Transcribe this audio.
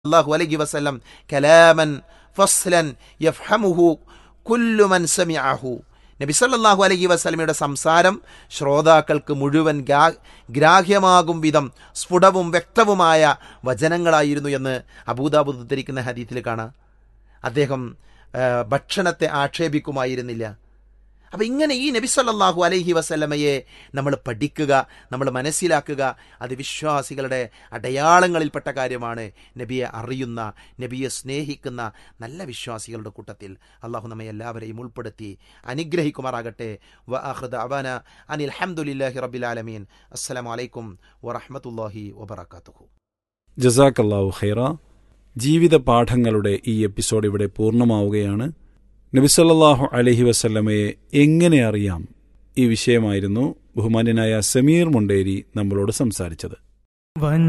അല്ലാഹു അലൈഹി വസല്ലം കലാമൻ ഫസ്ലൻ യഫ്ഹമുഹു കുല്ലു മൻ സമിഅഹു. നബി സല്ലല്ലാഹു അലൈഹി വസല്ലമയുടെ സംസാരം ശ്രോതാക്കൾക്ക് മുഴുവൻ ഗ്രാഹ്യമാകും വിധം സ്ഫുടവും വ്യക്തവുമായ വചനങ്ങളായിരുന്നു എന്ന് അബൂദാവൂദ് ഉദ്ധരിക്കുന്ന ഹദീസിൽ കാണാം. അദ്ദേഹം ഭക്ഷണത്തെ ആക്ഷേപിക്കുമായിരുന്നില്ല. അപ്പം ഇങ്ങനെ ഈ നബി സല്ലല്ലാഹു അലൈഹി വസല്ലമയെ നമ്മൾ പഠിക്കുക, നമ്മൾ മനസ്സിലാക്കുക. അത് വിശ്വാസികളുടെ അടയാളങ്ങളിൽപ്പെട്ട കാര്യമാണ്. നബിയെ അറിയുന്ന, നബിയെ സ്നേഹിക്കുന്ന നല്ല വിശ്വാസികളുടെ കൂട്ടത്തിൽ അള്ളാഹു നമ്മെ എല്ലാവരെയും ഉൾപ്പെടുത്തി അനുഗ്രഹിക്കുമാറാകട്ടെ. വആഖിറു ദഅവാനാ അനിൽ ഹംദുലില്ലാഹി റബ്ബിൽ ആലമീൻ. അസ്സലാമു അലൈക്കും വറഹ്മത്തുള്ളാഹി വബറകാതുഹു. ജസാക്കല്ലാഹു ഖൈറ. ജീവിത പാഠങ്ങളുടെ ഈ എപ്പിസോഡ് ഇവിടെ പൂർണ്ണമാവുകയാണ്. നബി സല്ലല്ലാഹു അലൈഹി വസല്ലമയെ എങ്ങനെ അറിയാം, ഈ വിഷയമായിരുന്നു ബഹുമാന്യനായ സമീർ മുണ്ടേരി നമ്മളോട് സംസാരിച്ചത്.